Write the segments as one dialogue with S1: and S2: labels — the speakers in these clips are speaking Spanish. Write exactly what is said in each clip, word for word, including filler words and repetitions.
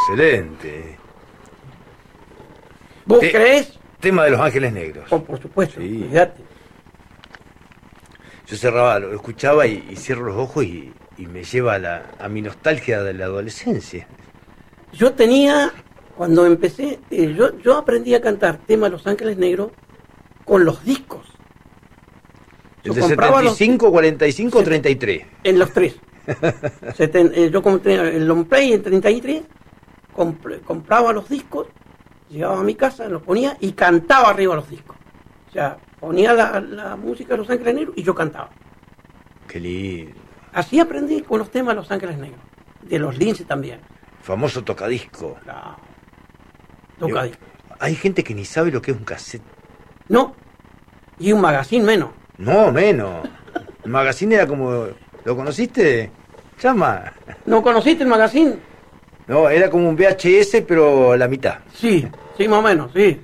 S1: excelente.
S2: ¿Vos
S1: Te-
S2: creés?
S1: Tema de Los Ángeles Negros.
S2: Oh, por supuesto,
S1: Sí.
S2: fíjate.
S1: Yo cerraba, lo escuchaba y, y cierro los ojos y, y me lleva a, la, a mi nostalgia de la adolescencia.
S2: Yo tenía, cuando empecé, eh, yo, yo aprendí a cantar tema Los Ángeles Negros con los discos. Yo
S1: ¿El de
S2: compraba
S1: setenta y cinco, cuarenta y cinco o
S2: Set-
S1: treinta y tres?
S2: En los tres. Seten- eh, yo compré el long play en treinta y tres, compré- compraba los discos, llegaba a mi casa, los ponía y cantaba arriba los discos. O sea, ponía la, la música de Los Ángeles Negros y yo cantaba.
S1: Qué lindo.
S2: Así aprendí con los temas de Los Ángeles Negros. De los Lince también.
S1: Famoso tocadisco.
S2: La... Toca
S1: Yo- Hay gente que ni sabe lo que es un cassette.
S2: No. Y un magazine menos.
S1: No, menos. El magazine era como... ¿Lo conociste? Llama.
S2: ¿No conociste el magazine?
S1: No, era como un V H S, pero a la mitad.
S2: Sí, sí, más o menos, sí.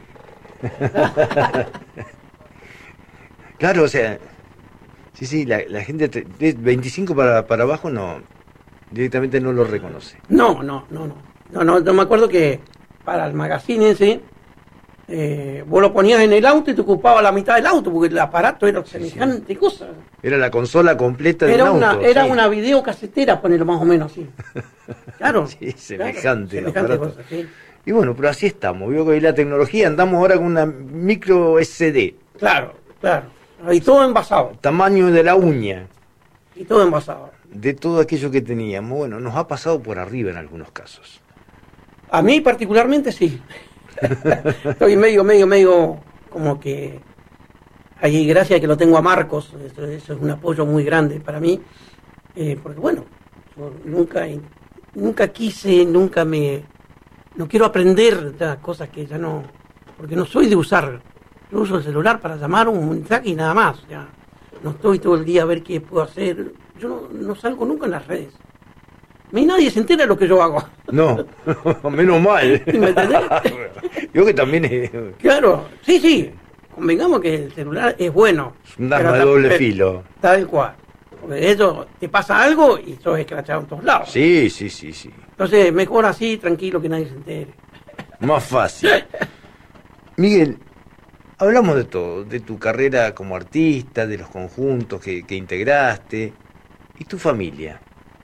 S1: Claro, o sea... Sí, sí, la, la gente te- de veinticinco para, para abajo no... Directamente no lo reconoce.
S2: No, no, no, no. No, no, no me acuerdo que para el magazine ese, eh, vos lo ponías en el auto y te ocupaba la mitad del auto, porque el aparato era semejante cosa.
S1: Era la consola completa de
S2: Era
S1: un
S2: una,
S1: auto.
S2: era
S1: sí.
S2: una videocasetera, ponerlo más o menos así. Claro.
S1: Sí, semejante
S2: claro, semejante
S1: aparato.
S2: cosa, sí.
S1: Y bueno, pero así estamos. Vio que hoy la tecnología, andamos ahora con una micro S D.
S2: Claro, claro. Y todo envasado.
S1: Tamaño de la uña.
S2: Y todo envasado.
S1: De todo aquello que teníamos. Bueno, nos ha pasado por arriba en algunos casos.
S2: A mí particularmente sí. Estoy medio, medio, medio como que... Ahí, gracias a que lo tengo a Marcos, eso, eso es un apoyo muy grande para mí. Eh, porque bueno, yo nunca, nunca quise, nunca me... No quiero aprender ya cosas que ya no... Porque no soy de usar. Yo uso el celular para llamar un mensaje y nada más. Ya. No estoy todo el día a ver qué puedo hacer. Yo no, no salgo nunca en las redes. Ni nadie se entera de lo que yo hago.
S1: No, menos mal.
S2: ¿Me entendés?
S1: Yo que también es
S2: Claro, sí, sí. Convengamos que el celular es bueno.
S1: un arma
S2: pero
S1: de
S2: ta-
S1: doble
S2: pe-
S1: filo.
S2: Tal cual. Porque eso, te pasa algo y sos escrachado en todos lados.
S1: Sí, sí, sí, sí.
S2: Entonces, mejor así, tranquilo, que nadie se entere.
S1: Más fácil. Miguel, hablamos de todo, de tu carrera como artista, de los conjuntos que, que integraste, y tu familia.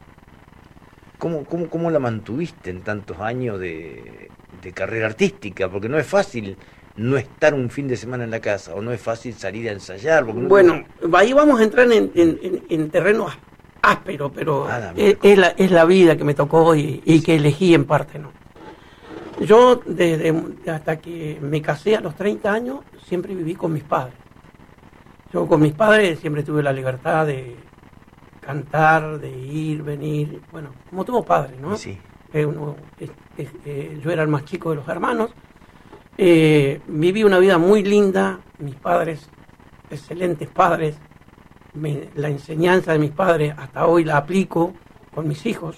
S1: ¿Cómo, cómo, cómo la mantuviste en tantos años de, de carrera artística? Porque no es fácil no estar un fin de semana en la casa, o no es fácil salir a ensayar. Porque no-
S2: Bueno, ahí vamos a entrar en, en, en, en terreno ás- áspero, pero
S1: Ah,
S2: es, es la, es la vida que me tocó y, y que elegí en parte, ¿no? Yo, desde hasta que me casé a los treinta años, siempre viví con mis padres. Yo con mis padres siempre tuve la libertad de cantar, de ir, venir, bueno, como todo padre, ¿no?
S1: Sí.
S2: Eh, uno, es- es- eh, yo era el más chico de los hermanos. Eh, viví una vida muy linda, mis padres, excelentes padres, me- la enseñanza de mis padres hasta hoy la aplico con mis hijos.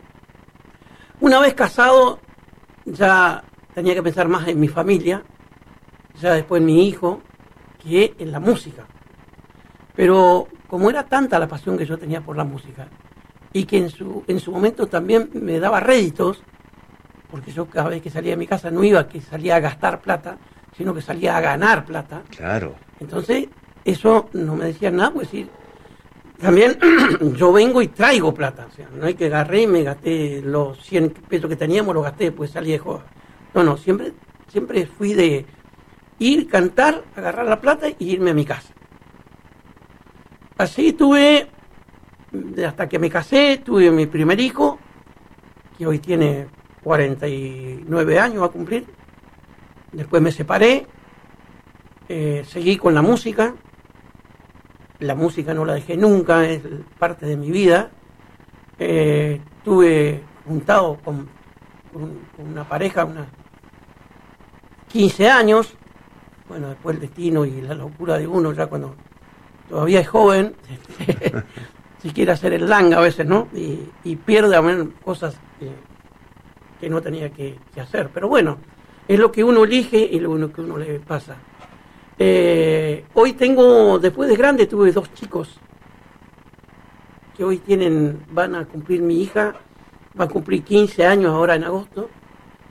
S2: Una vez casado, ya tenía que pensar más en mi familia, ya después en mi hijo, que en la música. Pero como era tanta la pasión que yo tenía por la música, y que en su, en su momento también me daba réditos, porque yo cada vez que salía de mi casa no iba que salía a gastar plata, sino que salía a ganar plata.
S1: Claro.
S2: Entonces, eso no me decía nada, pues decir, también yo vengo y traigo plata. O sea, no hay que agarré y me gasté los cien pesos que teníamos, los gasté, pues salí de joda. No, no, siempre, siempre fui de ir, cantar, agarrar la plata y irme a mi casa. Así tuve, hasta que me casé, tuve mi primer hijo, que hoy tiene cuarenta y nueve años, va a cumplir. Después me separé, eh, seguí con la música. La música no la dejé nunca, es parte de mi vida. Eh, estuve juntado con, con- con una pareja, unos quince años. Bueno, después el destino y la locura de uno, ya cuando todavía es joven, si quiere hacer el langa a veces, ¿no? Y, y pierde a ver, cosas que, que no tenía que, que hacer. Pero bueno, es lo que uno elige y lo que uno le pasa. Eh, hoy tengo, después de grande, tuve dos chicos que hoy tienen, van a cumplir, mi hija va a cumplir quince años ahora en agosto,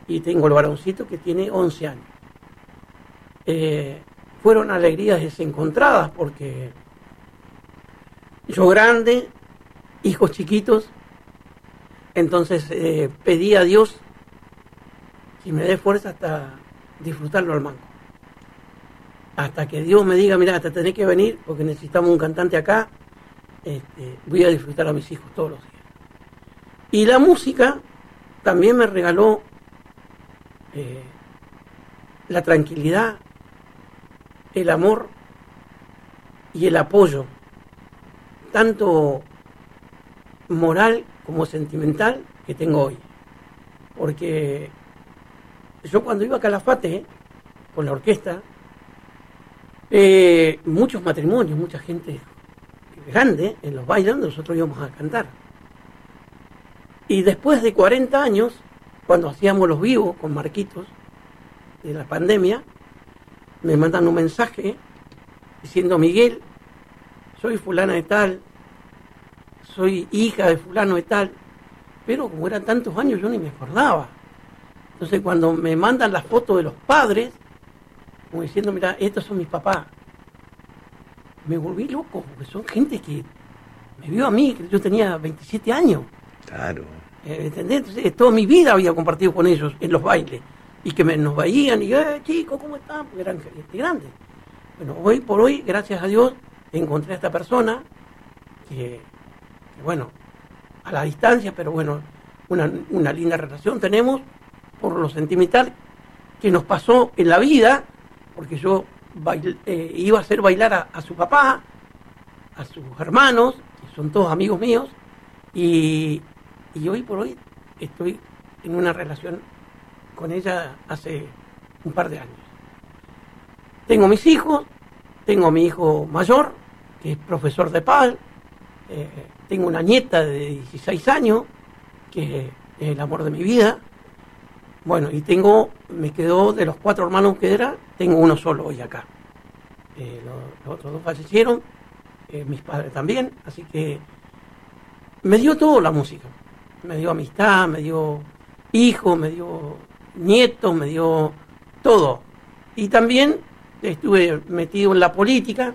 S2: y tengo el varoncito que tiene once años. Eh, fueron alegrías desencontradas porque yo grande, hijos chiquitos, entonces eh, pedí a Dios que me dé fuerza hasta disfrutarlo al mango. Hasta que Dios me diga, mira, te tenés que venir porque necesitamos un cantante acá, este, voy a disfrutar a mis hijos todos los días. Y la música también me regaló eh, la tranquilidad, el amor y el apoyo, tanto moral como sentimental, que tengo hoy. Porque yo cuando iba a Calafate eh, con la orquesta, eh, muchos matrimonios, mucha gente grande en los bailes donde nosotros íbamos a cantar. Y después de cuarenta años, cuando hacíamos los vivos con Marquitos de la pandemia, me mandan un mensaje diciendo, Miguel, soy fulana de tal, soy hija de fulano de tal, pero como eran tantos años yo ni me acordaba. Entonces cuando me mandan las fotos de los padres, como diciendo, mira, estos son mis papás, me volví loco, porque son gente que me vio a mí, que yo tenía veintisiete años.
S1: Claro.
S2: Eh, ¿Entendés? Entonces, toda mi vida había compartido con ellos en los bailes, y que me, nos veían, y eh, chicos, ¿cómo están? Porque eran gente grande. Bueno, hoy por hoy, gracias a Dios, encontré a esta persona, que, que bueno, a la distancia, pero bueno, una, una linda relación tenemos, por lo sentimental que nos pasó en la vida, porque yo bail, eh, iba a hacer bailar a, a su papá, a sus hermanos, que son todos amigos míos, y, y hoy por hoy estoy en una relación con ella hace un par de años. Tengo mis hijos, tengo mi hijo mayor, que es profesor de P A L, eh, tengo una nieta de dieciséis años, que es el amor de mi vida. Bueno, y tengo, me quedó de los cuatro hermanos que era, tengo uno solo hoy acá. Eh, los, los otros dos fallecieron, eh, mis padres también, así que me dio todo la música. Me dio amistad, me dio hijos, me dio nietos, me dio todo. Y también estuve metido en la política,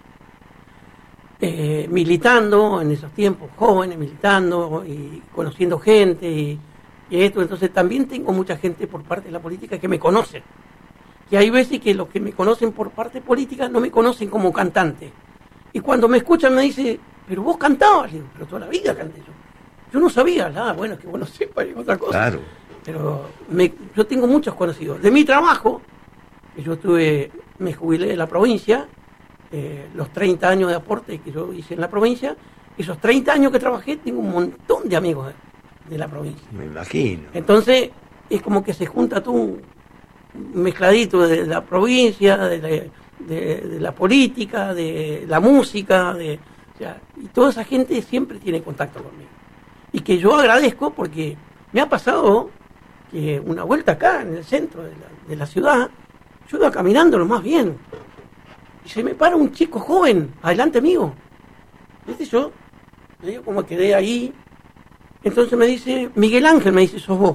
S2: eh, militando en esos tiempos, jóvenes, militando y conociendo gente y, y esto. Entonces también tengo mucha gente por parte de la política que me conoce. Que hay veces que los que me conocen por parte política no me conocen como cantante. Y cuando me escuchan me dicen, pero vos cantabas. Le digo, pero toda la vida canté yo. Yo no sabía, nada, bueno, es que vos no sepas, es otra cosa.
S1: Claro.
S2: Pero me, yo tengo muchos conocidos. De mi trabajo, que yo tuve, me jubilé de la provincia, eh, los treinta años de aporte que yo hice en la provincia, esos treinta años que trabajé, tengo un montón de amigos de, de la provincia.
S1: Me imagino.
S2: Entonces, es como que se junta todo un mezcladito de la provincia, de la, de, de la política, de la música, de, o sea, y toda esa gente siempre tiene contacto conmigo. Y que yo agradezco porque me ha pasado que una vuelta acá en el centro de la, de la ciudad, yo iba caminando lo más bien y se me para un chico joven adelante mío. ¿Viste? Yo me digo como quedé ahí. Entonces me dice, Miguel Ángel, me dice, ¿sos vos?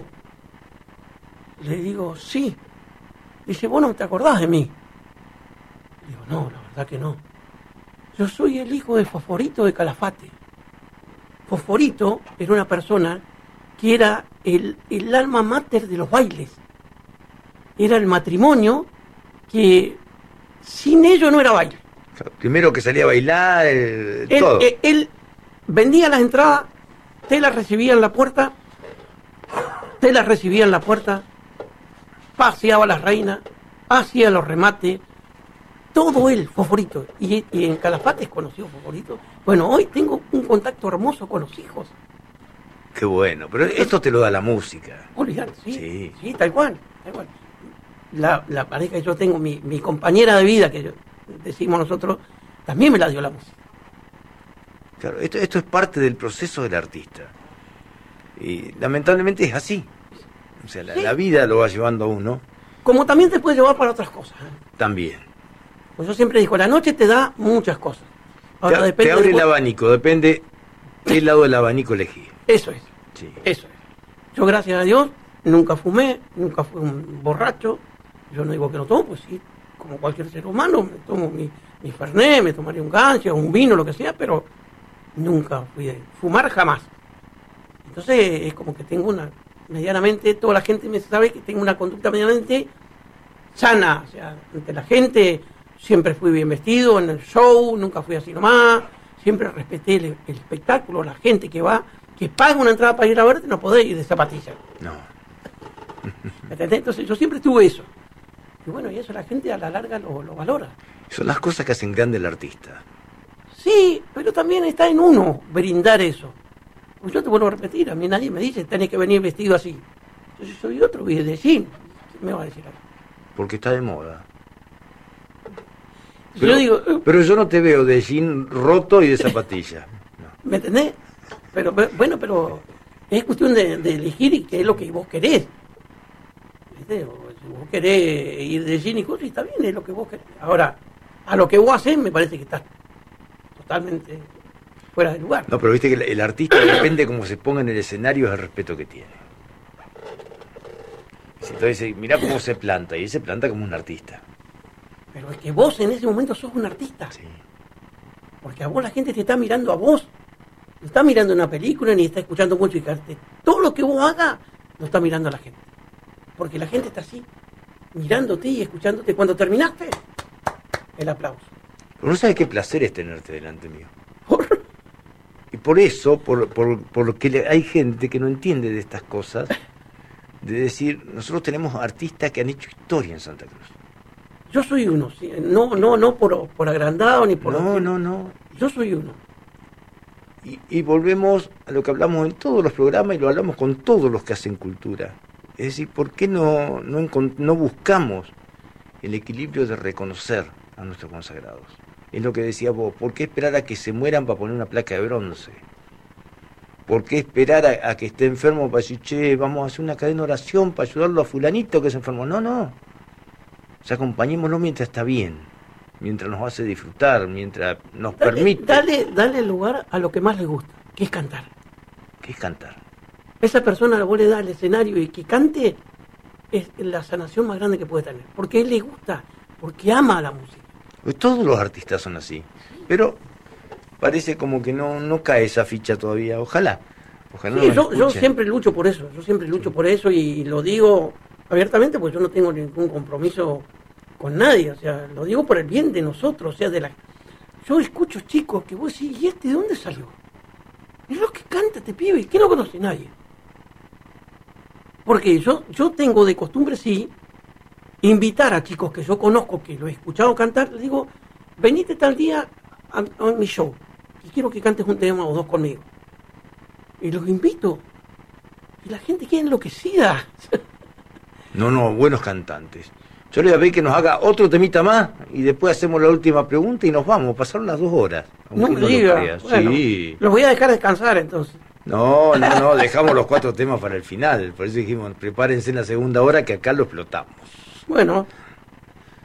S2: Le digo, sí. Dice, ¿vos no te acordás de mí? Digo, no, la verdad que no. Yo soy el hijo de Fosforito de Calafate. Fosforito era una persona que era el, el alma mater de los bailes. Era el matrimonio que sin ello no era baile.
S1: Primero que salía a bailar, eh,
S2: Él,
S1: todo.
S2: él, él vendía las entradas, te las recibía en la puerta, te las recibía en la puerta, paseaba a las reinas, hacía los remates, todo él, Fosforito. Y, y en Calafate es conocido Fosforito. Bueno, hoy tengo un contacto hermoso con los hijos.
S1: Qué bueno, pero esto te lo da la música.
S2: Olvidar, sí,
S1: Sí.
S2: sí, tal cual, tal cual. La, la pareja que yo tengo, mi, mi compañera de vida, que yo- decimos nosotros, también me la dio la música.
S1: Claro, esto, esto es parte del proceso del artista. Y lamentablemente es así. O sea, la,
S2: Sí.
S1: la vida lo va llevando a uno
S2: Como también te puede llevar para otras cosas. ¿eh?
S1: también.
S2: Pues yo siempre digo, la noche te da muchas cosas. Ahora
S1: te,
S2: depende
S1: te abre
S2: de
S1: el
S2: vos-
S1: abanico, depende qué lado del abanico elegís.
S2: Eso es,
S1: Sí.
S2: eso es. Yo, gracias a Dios, nunca fumé, nunca fui un borracho. Yo no digo que no tomo, pues sí, como cualquier ser humano, me tomo mi, mi fernet, me tomaría un gancho, un vino, lo que sea, pero nunca fui de fumar jamás. Entonces es como que tengo una, medianamente, toda la gente me sabe que tengo una conducta medianamente sana, o sea, ante la gente siempre fui bien vestido en el show, nunca fui así nomás, siempre respeté el, el espectáculo, la gente que va, que paga una entrada para ir a verte, no podés ir de zapatillas.
S1: No.
S2: ¿Entendés? Entonces yo siempre tuve eso. Y bueno, y eso la gente a la larga lo, lo valora.
S1: Son las cosas que hacen grande el artista.
S2: Sí, pero también está en uno brindar eso. Pues yo te vuelvo a repetir, a mí nadie me dice, tenés que venir vestido así. Yo soy otro, voy de jean. ¿Qué me va a decir ahora?
S1: Porque está de moda.
S2: Pero, yo digo, eh,
S1: pero yo no te veo de jean roto y de zapatilla. No.
S2: ¿Me entendés? Pero bueno, pero es cuestión de, de elegir y qué es lo que vos querés. ¿Viste? O si vos querés ir de jean y cosas, está bien, es lo que vos querés. Ahora, a lo que vos haces me parece que estás totalmente fuera de lugar.
S1: No, pero viste que el, el artista depende de cómo se ponga en el escenario, es el respeto que tiene. Entonces, mirá cómo se planta, y él se planta como un artista.
S2: Pero es que vos en ese momento sos un artista.
S1: Sí.
S2: Porque a vos la gente te está mirando a vos. No está mirando una película ni está escuchando música. Todo lo que vos hagas lo está mirando a la gente. Porque la gente está así, mirándote y escuchándote. Cuando terminaste, el aplauso.
S1: Pero no sabes qué placer es tenerte delante mío.
S2: ¿Por?
S1: Y por eso, por, por, porque hay gente que no entiende de estas cosas, de decir, nosotros tenemos artistas que han hecho historia en Santa Cruz.
S2: Yo soy uno, ¿sí? no, no, no por, por agrandado ni por...
S1: No,
S2: lo que...
S1: no, no.
S2: Yo soy uno.
S1: Y, y volvemos a lo que hablamos en todos los programas y lo hablamos con todos los que hacen cultura. Es decir, ¿por qué no, no, no buscamos el equilibrio de reconocer a nuestros consagrados? Es lo que decías vos, ¿por qué esperar a que se mueran para poner una placa de bronce? ¿Por qué esperar a, a que esté enfermo para decir, che, vamos a hacer una cadena de oración para ayudarlo a fulanito que se enfermó? No, no. O sea, acompañémoslo mientras está bien, mientras nos hace disfrutar, mientras nos
S2: dale,
S1: permite...
S2: Dale, dale lugar a lo que más le gusta, que es cantar.
S1: ¿Qué es cantar?
S2: Esa persona, vos le das el escenario y que cante, es la sanación más grande que puede tener. Porque a él le gusta, porque ama la música.
S1: Pues todos los artistas son así, pero parece como que no, no cae esa ficha todavía. Ojalá. Ojalá
S2: sí,
S1: no
S2: yo, yo siempre lucho por eso, yo siempre lucho por eso y lo digo abiertamente porque yo no tengo ningún compromiso con nadie, o sea, lo digo por el bien de nosotros, o sea, de la... Yo escucho chicos que vos decís, ¿y este de dónde salió? Es lo que canta este pibe, que no conoce nadie. Porque yo, yo tengo de costumbre, sí, invitar a chicos que yo conozco, que lo he escuchado cantar, les digo, venite tal día a, a mi show, y quiero que cantes un tema o dos conmigo. Y los invito. Y la gente queda enloquecida.
S1: No, no, buenos cantantes. Yo le voy a pedir que nos haga otro temita más y después hacemos la última pregunta y nos vamos. Pasaron las dos horas.
S2: No me digas. Bueno, sí. Los voy a dejar descansar entonces.
S1: No, no, no, dejamos los cuatro temas para el final. Por eso dijimos, prepárense en la segunda hora que acá lo explotamos.
S2: Bueno,